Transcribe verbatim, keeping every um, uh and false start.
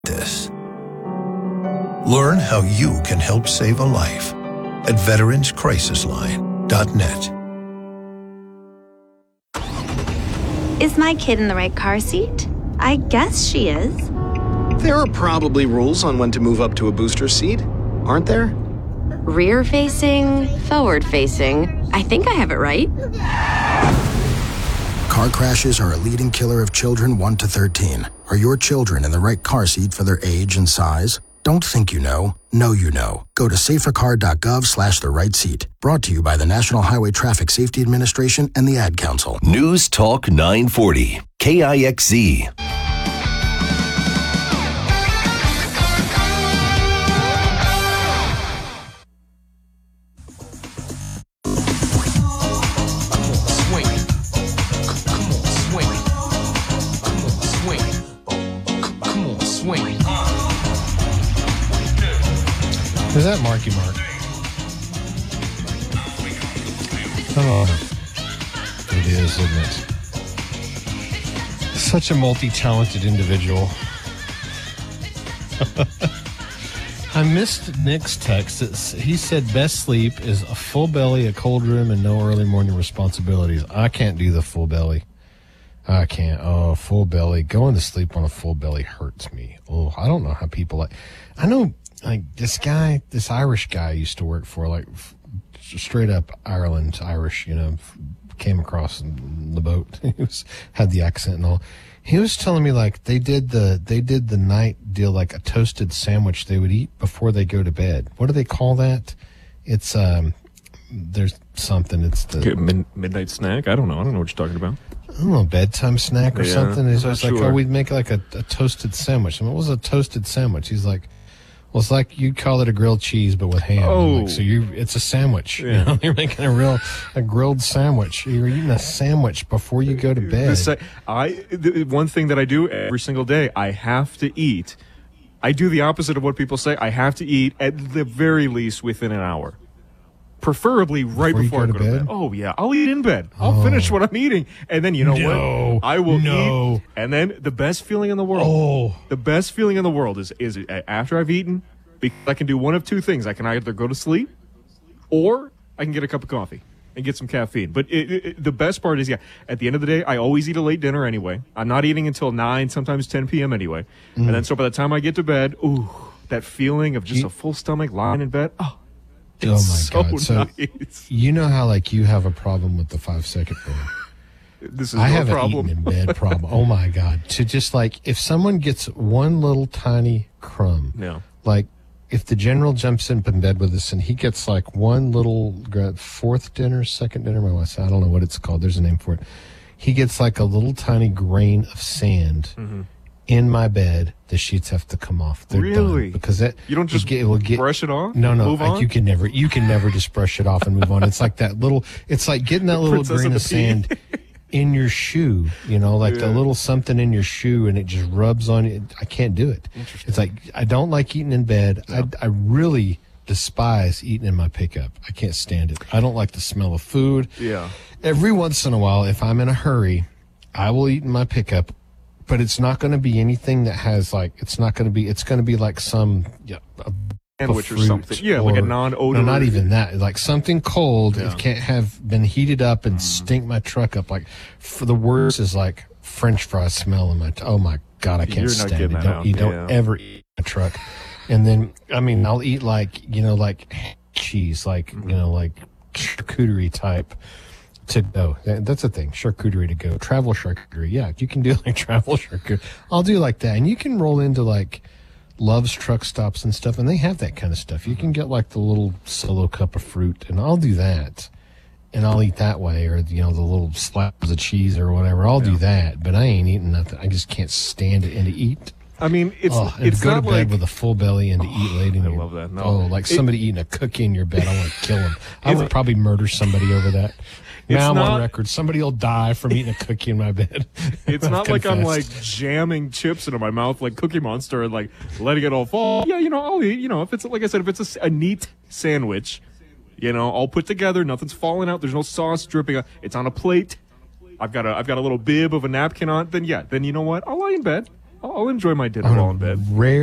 this. Learn how you can help save a life at veterans crisis line dot net. Is my kid in the right car seat? I guess she is. There are probably rules on when to move up to a booster seat, aren't there? Rear-facing, forward-facing. I think I have it right. Car crashes are a leading killer of children one to thirteen. Are your children in the right car seat for their age and size? Don't think you know. Know you know. Go to safercar.gov slash the right seat. Brought to you by the National Highway Traffic Safety Administration and the Ad Council. News Talk nine forty, K I X Z. Is that Marky Mark? Oh, it is, isn't it? Such a multi-talented individual. I missed Nick's text. It's, he said best sleep is a full belly, a cold room, and no early morning responsibilities. I can't do the full belly. I can't. Oh, full belly. Going to sleep on a full belly hurts me. Oh, I don't know how people like. I know. Like this guy, this Irish guy I used to work for, like f- straight up Ireland Irish, you know, f- came across in the boat. He was, had the accent and all. He was telling me like they did the, they did the night deal, like a toasted sandwich they would eat before they go to bed. What do they call that? It's, um, there's something. It's the Mid- midnight snack. I don't know. I don't know what you're talking about. I don't know, bedtime snack or yeah, something. He's always like, sure. oh, we'd make like a, a toasted sandwich. I mean, what was a toasted sandwich? He's like, well, it's like you'd call it a grilled cheese, but with ham. Oh. Like, so you, it's a sandwich. Yeah. You know? You're making a real, a grilled sandwich. You're eating a sandwich before you go to bed. The se- I the one thing that I do every single day, I have to eat. I do the opposite of what people say. I have to eat at the very least within an hour, preferably right Before you before, go I go to to bed? bed. Oh yeah, I'll eat in bed. I'll Oh. finish what I'm eating, and then you know No. what? I will No. eat, and then the best feeling in the world. Oh. The best feeling in the world is is after I've eaten. Because I can do one of two things. I can either go to sleep, or I can get a cup of coffee and get some caffeine. But it, it, the best part is, yeah, at the end of the day, I always eat a late dinner anyway. I'm not eating until nine, sometimes ten p.m. anyway. Mm. And then so by the time I get to bed, ooh, that feeling of just You- a full stomach lying in bed, oh, Oh my so God. So nice. you know how like you have a problem with the five second rule. This is I no have problem. an eating in bed problem. Oh my God. To just like, if someone gets one little tiny crumb, No. like if the general jumps in bed with us and he gets like one little gra- fourth dinner, second dinner, my wife said, I don't know what it's called. There's a name for it. He gets like a little tiny grain of sand Mm-hmm. in my bed. The sheets have to come off. They're Really? done because that You don't just it get, it will get, brush it off? No, no, Move like, on? you can never, you can never just brush it off and move on. It's like that little, it's like getting that little Princess grain of of the Pea. sand in your shoe, you know, like the Yeah. little something in your shoe and it just rubs on you. I can't do it. It's like, I don't like eating in bed. I, I really despise eating in my pickup. I can't stand it. I don't like the smell of food. Yeah. Every once in a while, if I'm in a hurry, I will eat in my pickup, but it's not going to be anything that has like, it's not going to be, it's going to be like some, yeah, a Sandwich or fruit something. Yeah, like a or- non-odor. No, not even that. Like something cold. Yeah. It can't have been heated up and stink my truck up. Like for the worst is like French fry smell in my. T- oh my God, I can't You're not stand getting it. that Don't, out. you don't Yeah. ever eat a truck. And then I mean, I'll eat like you know, like cheese, like Mm-hmm. you know, like charcuterie type. To go. That- That's a thing. Charcuterie to go. Travel charcuterie. Yeah, you can do like travel charcuterie. I'll do like that. And you can roll into like Love's truck stops and stuff, and they have that kind of stuff. You can get like the little solo cup of fruit, and I'll do that. And I'll eat that way, or, you know, the little slabs of cheese or whatever. I'll do that, but I ain't eating nothing. I just can't stand it. And to eat. I mean, it's Oh, and it's to go not to bed like with a full belly and to eat late in I your, love that. No. Oh, like It- somebody eating a cookie in your bed. I want to kill him. I It's- would probably murder somebody over that. It's Now I'm not- on record. Somebody will die from eating a cookie in my bed. It's I've not like I'm like confessed. jamming chips into my mouth like Cookie Monster and like letting it all fall. Yeah, you know, I'll eat. You know, if it's like I said, if it's a, s- a neat sandwich, you know, all put together, nothing's falling out. There's no sauce dripping. out, It's on a plate. I've got a I've got a little bib of a napkin on. Then yeah, then you know what? I'll lie in bed I'll enjoy my dinner while in bed. Rare.